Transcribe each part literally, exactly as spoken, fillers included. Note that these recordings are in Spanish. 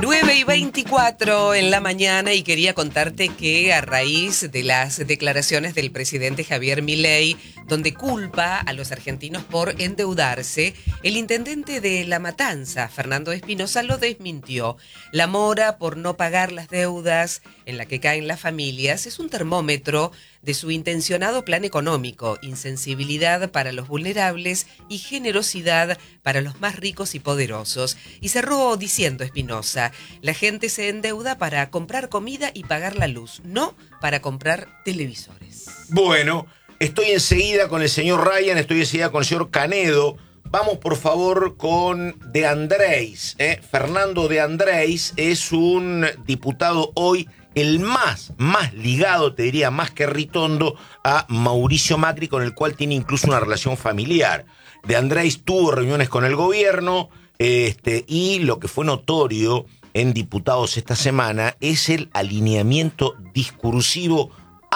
nueve y veinticuatro en la mañana y quería contarte que a raíz de las declaraciones del presidente Javier Milei, donde culpa a los argentinos por endeudarse, el intendente de La Matanza, Fernando Espinosa, lo desmintió. La mora por no pagar las deudas en la que caen las familias es un termómetro de su intencionado plan económico, insensibilidad para los vulnerables y generosidad para los más ricos y poderosos. Y cerró diciendo Espinosa: la gente se endeuda para comprar comida y pagar la luz, no para comprar televisores. Bueno, estoy enseguida con el señor Ryan, estoy enseguida con el señor Canedo. Vamos por favor con De Andrés. ¿eh? Fernando De Andrés es un diputado hoy el más, más ligado, te diría, más que Ritondo, a Mauricio Macri, con el cual tiene incluso una relación familiar. De Andrés tuvo reuniones con el gobierno, este, y lo que fue notorio en diputados esta semana es el alineamiento discursivo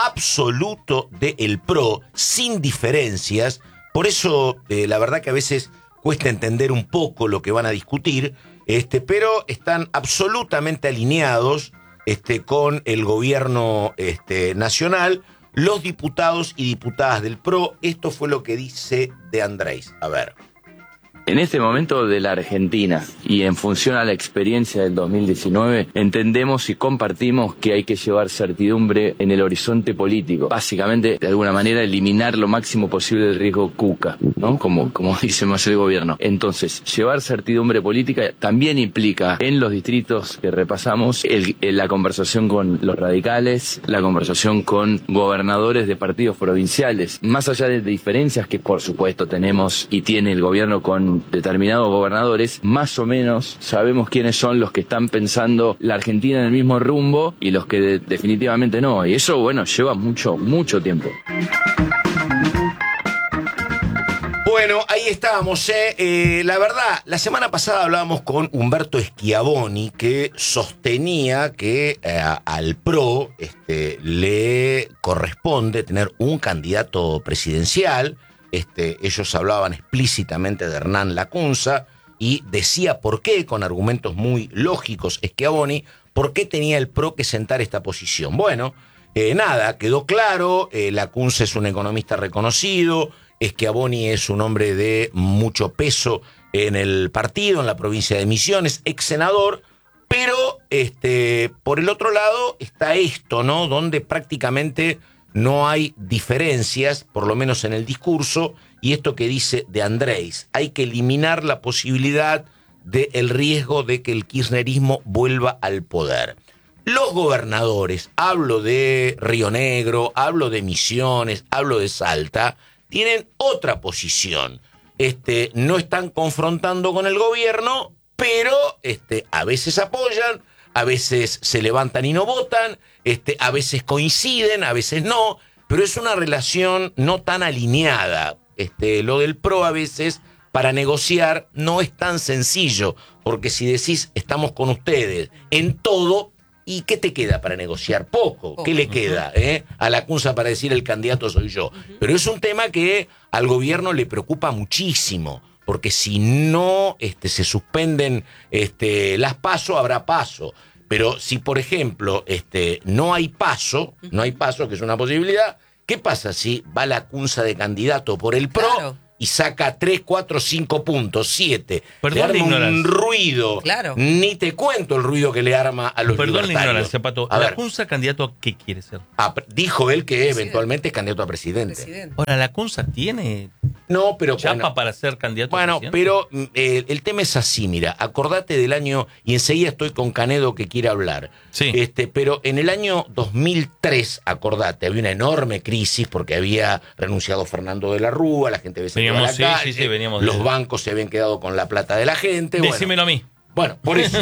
absoluto del P R O, sin diferencias. Por eso, eh, la verdad que a veces cuesta entender un poco lo que van a discutir, este, pero están absolutamente alineados Este, con el gobierno este, nacional, los diputados y diputadas del P R O. Esto fue lo que dice De Andrés. A ver. En este momento de la Argentina y en función a la experiencia del dos mil diecinueve, entendemos y compartimos que hay que llevar certidumbre en el horizonte político. Básicamente, de alguna manera, eliminar lo máximo posible el riesgo cuca, ¿no? Como, como dice más el gobierno. Entonces, llevar certidumbre política también implica, en los distritos que repasamos, el, el, la conversación con los radicales, la conversación con gobernadores de partidos provinciales, más allá de diferencias que, por supuesto, tenemos y tiene el gobierno con determinados gobernadores, más o menos sabemos quiénes son los que están pensando la Argentina en el mismo rumbo y los que de, definitivamente no. Y eso, bueno, lleva mucho, mucho tiempo. Bueno, ahí estábamos, ¿eh? Eh, la verdad, la semana pasada hablábamos con Humberto Schiavoni, que sostenía que eh, al P R O este, le corresponde tener un candidato presidencial. Este, ellos hablaban explícitamente de Hernán Lacunza y decía por qué, con argumentos muy lógicos, Schiavoni, por qué tenía el P R O que sentar esta posición. Bueno, eh, nada, quedó claro, eh, Lacunza es un economista reconocido, Schiavoni es un hombre de mucho peso en el partido, en la provincia de Misiones, ex senador, pero este, por el otro lado está esto, ¿no? Donde prácticamente no hay diferencias, por lo menos en el discurso, y esto que dice De Andrés: hay que eliminar la posibilidad del riesgo de que el kirchnerismo vuelva al poder. Los gobernadores, hablo de Río Negro, hablo de Misiones, hablo de Salta, tienen otra posición. Este, no están confrontando con el gobierno, pero este, a veces apoyan, a veces se levantan y no votan, este, a veces coinciden, a veces no, pero es una relación no tan alineada. Este, lo del P R O a veces, para negociar, no es tan sencillo, porque si decís estamos con ustedes en todo, ¿y qué te queda para negociar? Poco. ¿Qué le queda eh? a Lacunza para decir el candidato soy yo? Pero es un tema que al gobierno le preocupa muchísimo, porque si no este, se suspenden este, las PASO, habrá PASO. Pero si, por ejemplo, este, no hay PASO, no hay PASO, que es una posibilidad, ¿qué pasa si va Lacunza de candidato por el P R O? Claro. Y saca tres, cuatro, cinco puntos, siete. Perdón le arma la un ruido. Claro. Ni te cuento el ruido que le arma a los Perdón libertarios. la ignorancia, Pato. A ver. ¿Lacunza candidato a qué quiere ser? Ah, dijo él que presidente. Eventualmente es candidato a presidente. Presidente. Ahora, ¿Lacunza tiene No, pero chapa bueno, para ser candidato a Bueno, presidente? pero eh, el tema es así, mira, acordate del año, y enseguida estoy con Canedo que quiere hablar. Sí. Este, pero en el año dos mil tres, acordate, había una enorme crisis porque había renunciado Fernando de la Rúa, la gente se quedó a la Veníamos, sí, calle, sí, sí, veníamos los de- bancos se habían quedado con la plata de la gente. bueno. Decímelo a mí. Bueno, por eso.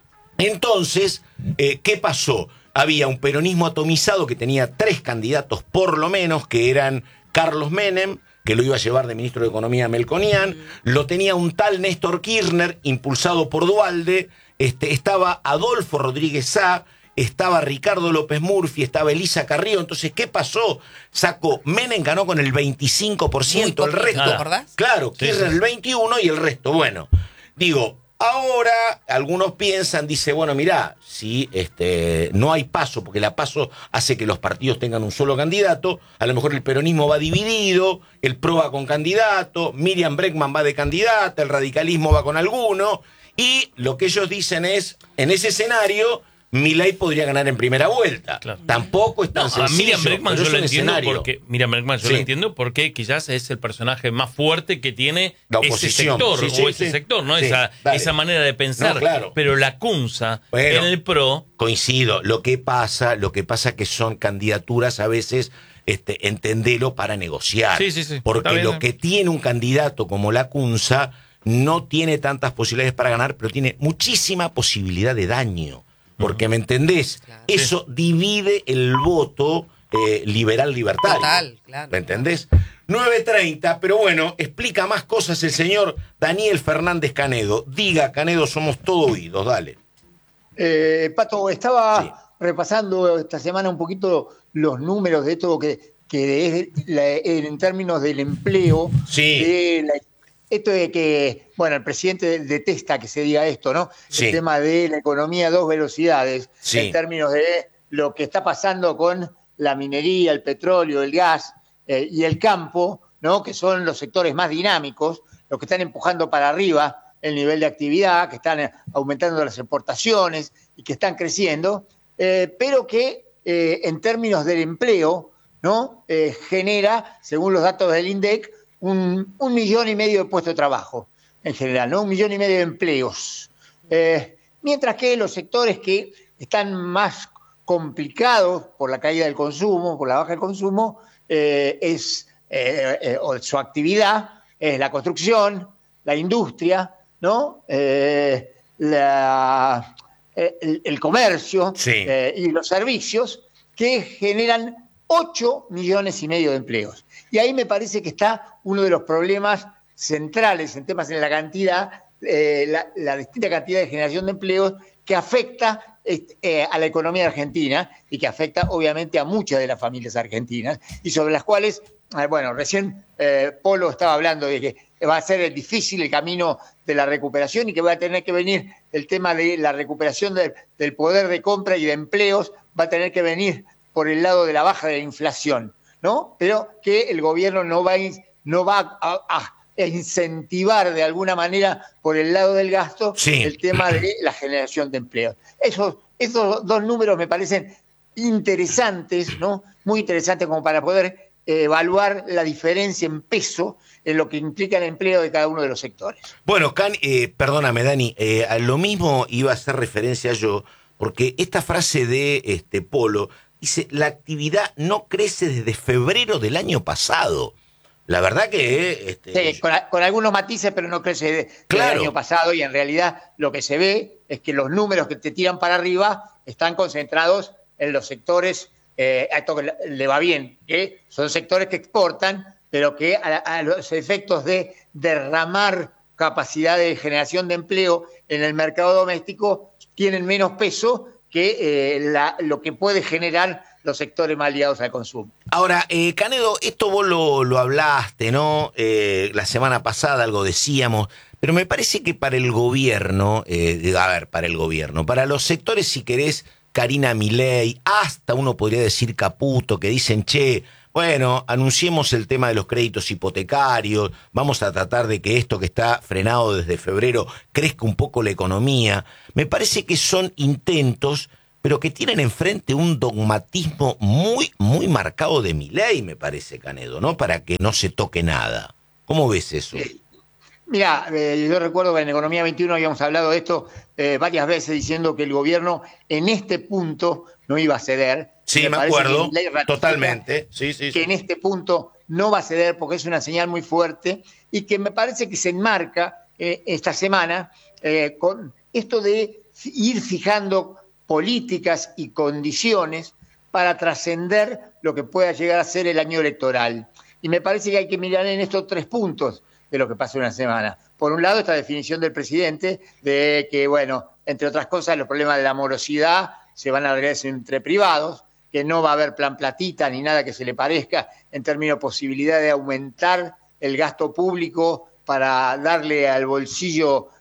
Entonces, eh, ¿qué pasó? Había un peronismo atomizado que tenía tres candidatos por lo menos, que eran Carlos Menem, que lo iba a llevar de ministro de Economía Melconian, lo tenía un tal Néstor Kirchner, impulsado por Duhalde, este, estaba Adolfo Rodríguez Sá, estaba Ricardo López Murphy, estaba Elisa Carrillo. Entonces, ¿qué pasó? Sacó, Menem ganó con el veinticinco por ciento, el resto. ¿Te acordás? Claro, Sí, Kirchner sí. el veintiuno por ciento y el resto. Bueno, digo, Ahora, algunos piensan, dice, bueno, mirá, si este, no hay paso, porque la paso hace que los partidos tengan un solo candidato, a lo mejor el peronismo va dividido, el PRO va con candidato, Miriam Bregman va de candidata, el radicalismo va con alguno, y lo que ellos dicen es, en ese escenario, Milei podría ganar en primera vuelta. Claro. Tampoco es tan No, sencillo. a Miriam Bregman pero yo es lo un entiendo escenario. porque Miriam Bregman yo Sí. lo entiendo porque quizás es el personaje más fuerte que tiene La ese oposición. sector Sí, sí, o ese sí. sector, ¿no? Sí, esa, dale. esa manera de pensar. No, claro. Pero la Cunza Bueno. en el PRO. Coincido. Lo que pasa, lo que pasa que son candidaturas a veces, este, entendelo para negociar. Sí, sí, sí. Porque Está bien. lo que tiene un candidato como la Cunza no tiene tantas posibilidades para ganar, pero tiene muchísima posibilidad de daño. Porque, ¿me entendés? Claro. Eso divide el voto eh, liberal-libertario. Total, claro. ¿Me entendés? nueve treinta, pero bueno, explica más cosas el señor Daniel Fernández Canedo. Diga, Canedo, somos todo oídos, dale. Eh, Pato, estaba Sí. repasando esta semana un poquito los números de esto que, que es la- en términos del empleo. Sí. De la- esto de que, bueno, el presidente detesta que se diga esto, ¿no? Sí. El tema de la economía a dos velocidades, Sí. en términos de lo que está pasando con la minería, el petróleo, el gas eh, y el campo, ¿no? Que son los sectores más dinámicos, los que están empujando para arriba el nivel de actividad, que están eh, aumentando las exportaciones y que están creciendo, eh, pero que eh, en términos del empleo, ¿no? Eh, genera, según los datos del INDEC, un, un millón y medio de puestos de trabajo en general, ¿no? Un millón y medio de empleos. Eh, mientras que los sectores que están más complicados por la caída del consumo, por la baja del consumo, eh, es eh, eh, o su actividad es la construcción, la industria, ¿no? Eh, la, eh, el, el comercio Sí. eh, y los servicios que generan ocho millones y medio de empleos. Y ahí me parece que está uno de los problemas centrales en temas de la cantidad, eh, la, la distinta cantidad de generación de empleos que afecta eh, a la economía argentina y que afecta obviamente a muchas de las familias argentinas y sobre las cuales, eh, bueno, recién eh, Polo estaba hablando de que va a ser difícil el camino de la recuperación y que va a tener que venir el tema de la recuperación de, del poder de compra y de empleos, va a tener que venir por el lado de la baja de la inflación, ¿no? Pero que el gobierno no va a, no va a, a incentivar de alguna manera por el lado del gasto Sí. el tema de la generación de empleo. Esos, esos dos números me parecen interesantes, ¿no? Muy interesantes como para poder eh, evaluar la diferencia en peso en lo que implica el empleo de cada uno de los sectores. Bueno, Can, eh, perdóname, Dani, eh, a lo mismo iba a hacer referencia yo, porque esta frase de este Polo dice, la actividad no crece desde febrero del año pasado. La verdad que... Este, Sí, con, con algunos matices, pero no crece de- Claro. del año pasado y en realidad lo que se ve es que los números que te tiran para arriba están concentrados en los sectores, eh, a esto que le, le va bien, que son sectores que exportan, pero que a, a los efectos de derramar capacidad de generación de empleo en el mercado doméstico tienen menos peso que eh, la, lo que puede generar los sectores más ligados al consumo. Ahora, eh, Canedo, esto vos lo, lo hablaste, ¿no? Eh, la semana pasada algo decíamos, pero me parece que para el gobierno, eh, a ver, para el gobierno, para los sectores, si querés, Karina Milei, hasta uno podría decir Caputo, que dicen, che, bueno, anunciemos el tema de los créditos hipotecarios, vamos a tratar de que esto que está frenado desde febrero crezca un poco la economía. Me parece que son intentos, pero que tienen enfrente un dogmatismo muy, muy marcado de Milei, me parece, Canedo, ¿no? Para que no se toque nada. ¿Cómo ves eso? Mira, eh, yo recuerdo que en Economía veintiuno habíamos hablado de esto eh, varias veces diciendo que el gobierno en este punto no iba a ceder. Sí, me, me acuerdo, totalmente. Sí, sí, que sí. en este punto no va a ceder porque es una señal muy fuerte y que me parece que se enmarca eh, esta semana eh, con esto de ir fijando políticas y condiciones para trascender lo que pueda llegar a ser el año electoral. Y me parece que hay que mirar en estos tres puntos de lo que pasó una semana. Por un lado, esta definición del presidente de que, bueno, entre otras cosas, los problemas de la morosidad se van a arreglar entre privados, que no va a haber plan platita ni nada que se le parezca en términos de posibilidad de aumentar el gasto público para darle al bolsillo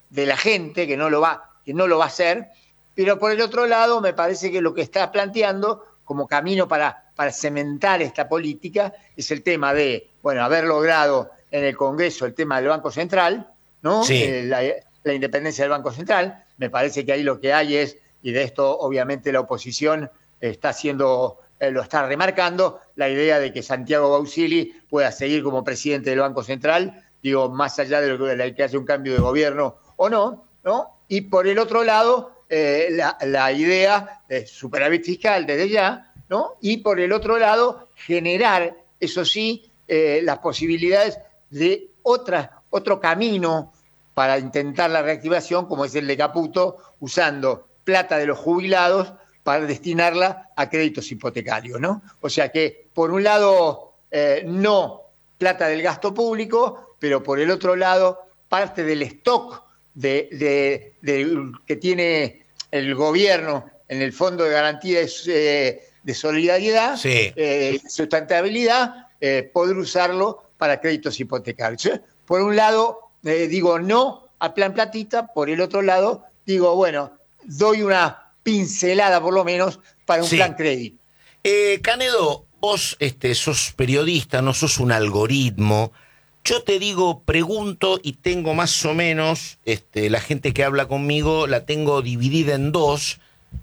de la gente, que no lo va, que no lo va a hacer, pero por el otro lado me parece que lo que está planteando como camino para, para cementar esta política es el tema de, bueno, haber logrado en el Congreso el tema del Banco Central, ¿no? Sí. Eh, la, la independencia del Banco Central. Me parece que ahí lo que hay es, y de esto obviamente la oposición está haciendo, eh, lo está remarcando, la idea de que Santiago Bausili pueda seguir como presidente del Banco Central, digo, más allá de lo que, de que haya un cambio de gobierno o no, ¿no? Y por el otro lado, eh, la, la idea de superávit fiscal desde ya, ¿no? Y por el otro lado, generar, eso sí, eh, las posibilidades de otra, otro camino para intentar la reactivación, como es el de Caputo, usando plata de los jubilados para destinarla a créditos hipotecarios, ¿no? O sea que, por un lado, eh, no plata del gasto público, pero por el otro lado, parte del stock de, de, de, que tiene el gobierno en el Fondo de Garantía de, eh, de Solidaridad, sí. eh, sustentabilidad, eh, poder usarlo para créditos hipotecarios. Por un lado, eh, digo no al plan platita, por el otro lado, digo, bueno, doy una pincelada por lo menos para un sí. plan crédito. Eh, Canedo, vos este, sos periodista, no sos un algoritmo. Yo te digo, pregunto y tengo más o menos, este, la gente que habla conmigo la tengo dividida en dos,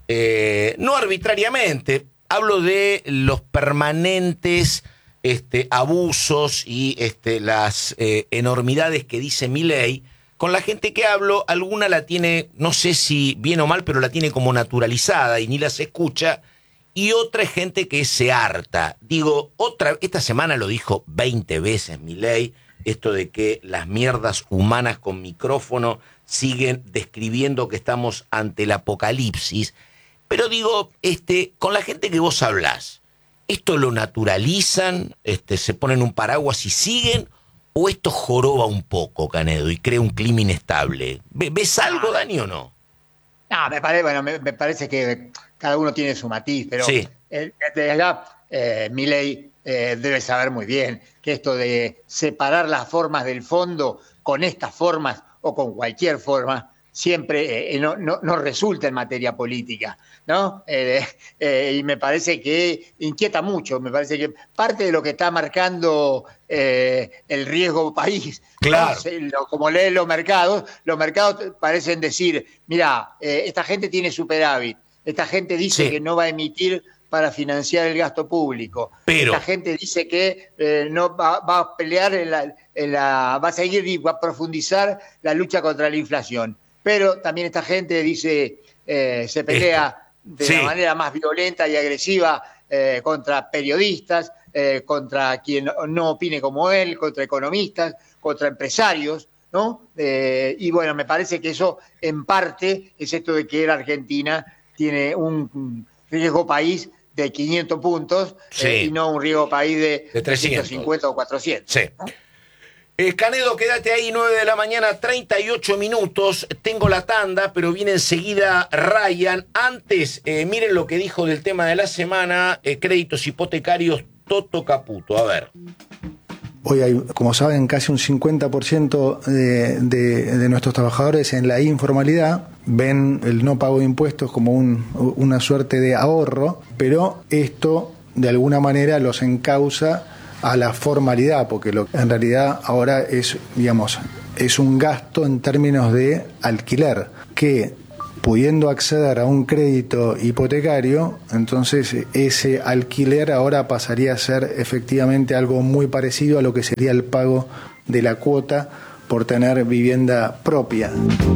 eh, no arbitrariamente, hablo de los permanentes este, abusos y este, las eh, enormidades que dice Milei. Con la gente que hablo, alguna la tiene, no sé si bien o mal, pero la tiene como naturalizada y ni las escucha, y otra es gente que se harta. Digo, otra, esta semana lo dijo veinte veces Milei, esto de que las mierdas humanas con micrófono siguen describiendo que estamos ante el apocalipsis. Pero digo, este, con la gente que vos hablás, ¿esto lo naturalizan? Este, ¿se ponen un paraguas y siguen? ¿O esto joroba un poco, Canedo, y crea un clima inestable? ¿Ves algo, Dani, o no? No, me parece, bueno, me, me parece que cada uno tiene su matiz, pero sí. eh, de verdad, eh, Milei eh, debe saber muy bien que esto de separar las formas del fondo con estas formas o con cualquier forma siempre eh, no, no, no resulta en materia política, ¿no? Eh, eh, y me parece que inquieta mucho, me parece que parte de lo que está marcando eh, el riesgo país, claro. ¿no? Como leen los mercados, los mercados parecen decir, mira, eh, esta gente tiene superávit, esta gente dice sí. que no va a emitir para financiar el gasto público. Pero esta gente dice que eh, no va, va a pelear, en la, en la, va a seguir y va a profundizar la lucha contra la inflación. Pero también esta gente dice, eh, se pelea de sí. la manera más violenta y agresiva eh, contra periodistas, eh, contra quien no opine como él, contra economistas, contra empresarios, ¿no? Eh, y bueno, me parece que eso en parte es esto de que la Argentina tiene un riesgo país de quinientos puntos sí. eh, y no un riesgo país de, de trescientos cincuenta o cuatrocientos. Sí. ¿no? Eh, Canedo, quédate ahí, nueve de la mañana, treinta y ocho minutos. Tengo la tanda, pero viene enseguida Ryan. Antes, eh, miren lo que dijo del tema de la semana, eh, créditos hipotecarios, Toto Caputo. A ver. Hoy hay, como saben, casi un cincuenta por ciento de, de, de nuestros trabajadores en la informalidad. Ven el no pago de impuestos como un, una suerte de ahorro, pero esto de alguna manera los encausa a la formalidad, porque lo, en realidad ahora es, digamos, es un gasto en términos de alquiler, que pudiendo acceder a un crédito hipotecario, entonces ese alquiler ahora pasaría a ser efectivamente algo muy parecido a lo que sería el pago de la cuota por tener vivienda propia.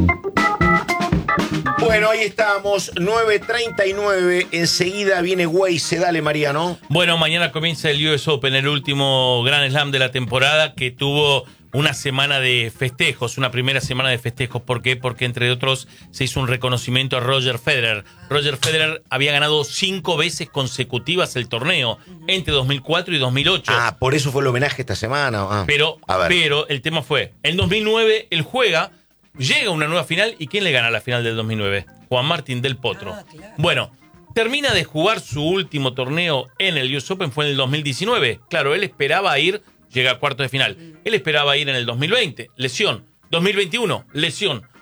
Bueno, ahí estamos, nueve treinta y nueve, enseguida viene Weisse, dale Mariano. Bueno, mañana comienza el U S Open, el último Grand Slam de la temporada, que tuvo una semana de festejos, una primera semana de festejos. ¿Por qué? Porque entre otros se hizo un reconocimiento a Roger Federer. Roger Federer había ganado cinco veces consecutivas el torneo, entre dos mil cuatro y dos mil ocho. Ah, por eso fue el homenaje esta semana. Ah, pero, pero el tema fue, en dos mil nueve él juega, llega a una nueva final, ¿y quién le gana la final del dos mil nueve? Juan Martín del Potro. Ah, claro. Bueno, termina de jugar su último torneo en el U S Open, fue en el dos mil diecinueve. Claro, él esperaba ir, llega a cuartos de final. Él esperaba ir en el dos mil veinte, lesión. dos mil veintiuno, lesión.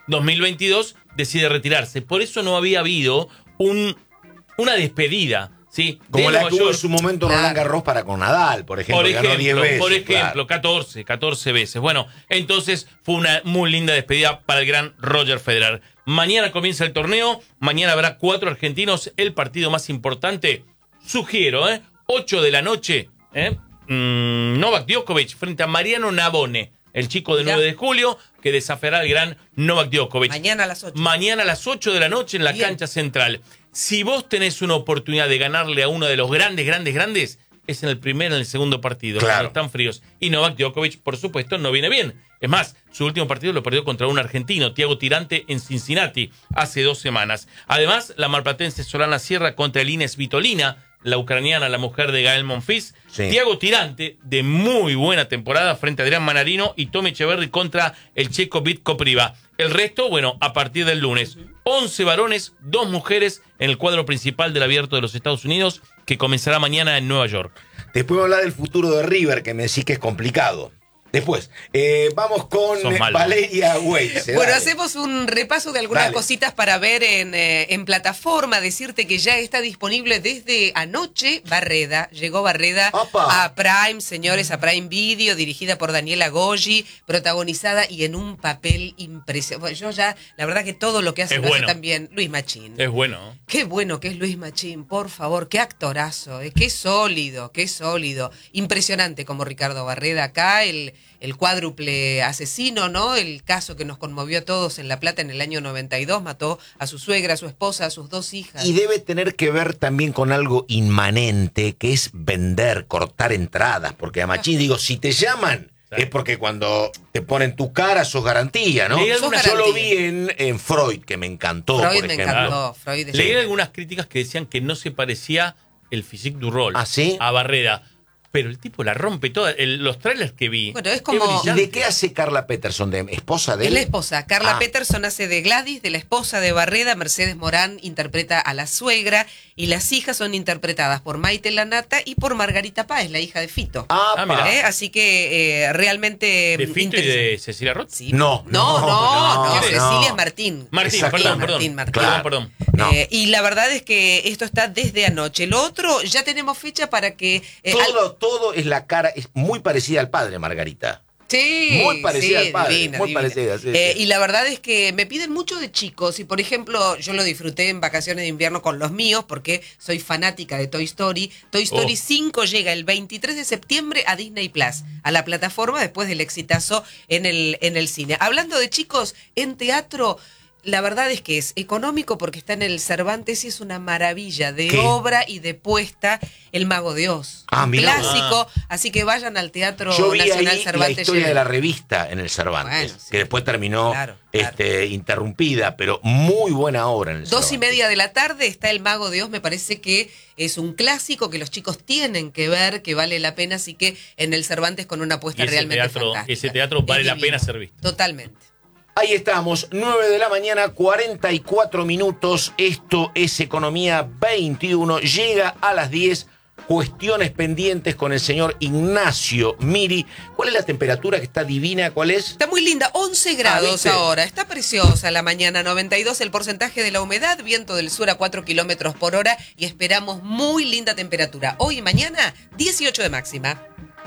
dos mil veintidós decide retirarse. Por eso no había habido un, una despedida. Sí, como la Nueva que hubo York. en su momento Roland Garros para con Nadal, por ejemplo. Por ganó diez ejemplo, veces, por ejemplo, claro. catorce, catorce veces. Bueno, entonces fue una muy linda despedida para el gran Roger Federer. Mañana comienza el torneo, mañana habrá cuatro argentinos, el partido más importante, sugiero, ¿eh? ocho de la noche, ¿eh? Mm, Novak Djokovic frente a Mariano Navone, el chico del nueve de julio, que desafiará al gran Novak Djokovic. Mañana a las ocho. Mañana a las ocho de la noche en la Bien. cancha central. Si vos tenés una oportunidad de ganarle a uno de los grandes, grandes, grandes, es en el primer o en el segundo partido, Claro. cuando están fríos. Y Novak Djokovic, por supuesto, no viene bien. Es más, su último partido lo perdió contra un argentino, Thiago Tirante, en Cincinnati, hace dos semanas. Además, la marplatense Solana Sierra contra el Ines Vitolina, la ucraniana, la mujer de Gael Monfils. Sí. Thiago Tirante, de muy buena temporada, frente a Adrián Manarino, y Tommy Echeverry contra el checo Vitko Priva. El resto, bueno, a partir del lunes. once varones, dos mujeres en el cuadro principal del Abierto de los Estados Unidos, que comenzará mañana en Nueva York. Después vamos a hablar del futuro de River, que me decís que es complicado. Después, eh, vamos con Sos malo. Valeria Weiss. Bueno, hacemos un repaso de algunas Dale. cositas para ver en, eh, en plataforma. Decirte que ya está disponible desde anoche Barreda. Llegó Barreda Opa. a Prime, señores, a Prime Video, dirigida por Daniela Goyi, protagonizada y en un papel impresionante. Bueno, yo ya, la verdad que todo lo que hace Es lo bueno. hace también Luis Machín. Es bueno. Qué bueno que es Luis Machín, por favor, qué actorazo, eh, qué sólido, qué sólido. Impresionante como Ricardo Barreda acá, el, el cuádruple asesino, ¿no? El caso que nos conmovió a todos en La Plata en el año noventa y dos, mató a su suegra, a su esposa, a sus dos hijas. Y debe tener que ver también con algo inmanente, que es vender, cortar entradas. Porque a Machín, digo, si te llaman, Sí. es porque cuando te ponen tu cara sos garantía, ¿no? Leí Sos alguna- Yo lo garantía. vi en, en Freud, que me encantó, Freud por me ejemplo. encantó, Freud es- Leí algunas críticas que decían que no se parecía el physique du rol ¿Ah, sí? a Barreda. Pero el tipo la rompe toda. El- los trailers que vi. Bueno, es como- ¿Y brillante. de qué hace Carla Peterson? ¿De esposa de Es él? la esposa. Carla Ah. Peterson hace de Gladys, de la esposa de Barreda. Mercedes Morán interpreta a la suegra. Y las hijas son interpretadas por Maite Lanata y por Margarita Páez, la hija de Fito. Ah, Ah, mira. ¿Eh? Así que eh, realmente... ¿De Fito y interesante. de Cecilia Roth? Sí. No, no, no, no, no, no. Cecilia es Martín. Martín, Exacto. perdón, Martín, perdón. Martín. Perdón, Claro. perdón. No. Eh, y la verdad es que esto está desde anoche. Lo otro, ya tenemos fecha para que... eh, al- Todo, todo es la cara, es muy parecida al padre, Margarita. Sí, Muy parecida sí, al padre, divina, muy divina. parecida, sí, Eh, sí. Y la verdad es que me piden mucho de chicos y por ejemplo yo lo disfruté en vacaciones de invierno con los míos porque soy fanática de Toy Story. Toy Story Oh. cinco llega el veintitrés de septiembre a Disney Plus, a la plataforma después del exitazo en el, en el cine. Hablando de chicos, en teatro... La verdad es que es económico porque está en el Cervantes y es una maravilla de ¿Qué? obra y de puesta El Mago de Oz. Ah, Un mirá. clásico, así que vayan al Teatro Yo vi Nacional ahí la Cervantes. historia lleven. de la revista en el Cervantes, Bueno, sí. que después terminó Claro, claro. este, interrumpida, pero muy buena obra en el Dos y Cervantes. media de la tarde está El Mago de Oz, me parece que es un clásico que los chicos tienen que ver, que vale la pena, así que en el Cervantes con una apuesta Y ese realmente teatro- fantástica. ese teatro Es vale la divino. pena ser visto. Totalmente. Ahí estamos, nueve de la mañana, cuarenta y cuatro minutos. Esto es Economía veintiuno. Llega a las diez. Cuestiones pendientes con el señor Ignacio Miri. ¿Cuál es la temperatura que está divina? ¿Cuál es? Está muy linda, once grados ¿viste? ahora, está preciosa la mañana, noventa y dos el porcentaje de la humedad, viento del sur a cuatro kilómetros por hora y esperamos muy linda temperatura. Hoy y mañana, dieciocho de máxima.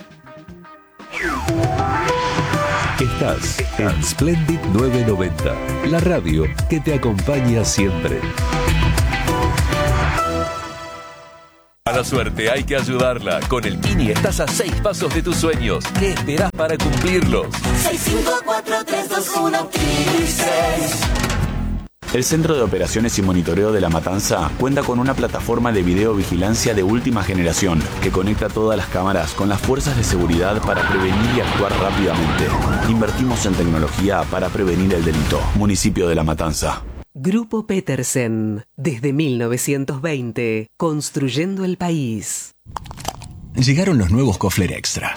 Estás en Splendid novecientos noventa, la radio que te acompaña siempre. A la suerte hay que ayudarla. Con el Mini estás a seis pasos de tus sueños. ¿Qué esperás para cumplirlos? seis cinco cuatro tres dos uno seis. El Centro de Operaciones y Monitoreo de La Matanza cuenta con una plataforma de videovigilancia de última generación que conecta todas las cámaras con las fuerzas de seguridad para prevenir y actuar rápidamente. Invertimos en tecnología para prevenir el delito. Municipio de La Matanza. Grupo Petersen, desde mil novecientos veinte, construyendo el país. Llegaron los nuevos Kofler Extra.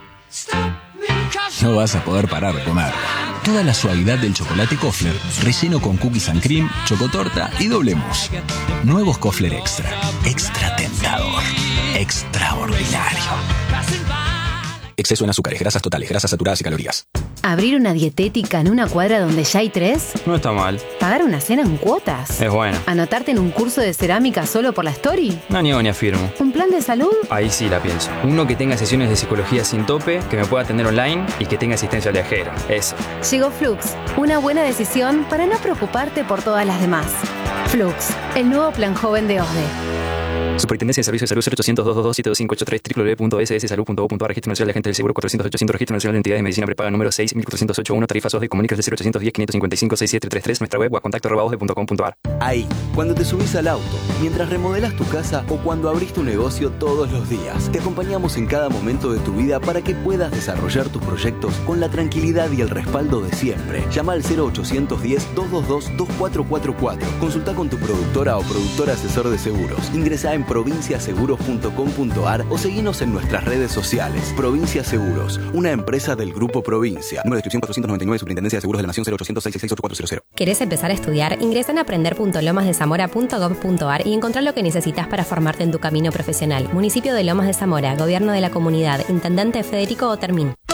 No vas a poder parar de comer. Toda la suavidad del chocolate Kofler, relleno con cookies and cream, chocotorta y doble mousse. Nuevos Kofler Extra. Extra tentador. Extraordinario. Exceso en azúcares, grasas totales, grasas saturadas y calorías. ¿Abrir una dietética en una cuadra donde ya hay tres? No está mal. ¿Pagar una cena en cuotas? Es bueno. ¿Anotarte en un curso de cerámica solo por la story? No niego ni afirmo. ¿Un plan de salud? Ahí sí la pienso. Uno que tenga sesiones de psicología sin tope, que me pueda atender online y que tenga asistencia al viajero. Eso. Llegó Flux, una buena decisión para no preocuparte por todas las demás. Flux, el nuevo plan joven de O S D E. Superintendencia de Servicios de Salud cero ochocientos, doscientos veintidós, siete dos cinco ocho tres, doble u doble u doble u punto s s salud punto gov punto a r, Registro Nacional de Agentes del Seguro cuatrocientos ochocientos, Registro Nacional de Entidades de Medicina Prepaga número seis mil cuatrocientos ochenta y uno, tarifas O S D E, comunicas de cero ochocientos diez, quinientos cincuenta y cinco, sesenta y siete treinta y tres, nuestra web o a contacto arroba osde punto com punto a r. Ahí, cuando te subís al auto, mientras remodelas tu casa o cuando abrís tu negocio todos los días, te acompañamos en cada momento de tu vida para que puedas desarrollar tus proyectos con la tranquilidad y el respaldo de siempre. Llama al cero ochocientos diez, doscientos veintidós, veinticuatro cuarenta y cuatro. Consulta con tu productora o productor asesor de seguros. Ingresá en provincia seguros punto com punto a r o seguinos en nuestras redes sociales. Provincia Seguros, una empresa del Grupo Provincia. Número de inscripción cuatrocientos noventa y nueve, Superintendencia de Seguros de la Nación cero ochocientos, seiscientos sesenta y seis, ochenta y cuatro cero. ¿Querés empezar a estudiar? Ingresa en aprender punto lomas de zamora punto gov punto a r y encontrar lo que necesitas para formarte en tu camino profesional. Municipio de Lomas de Zamora, Gobierno de la Comunidad, Intendente Federico Otermín.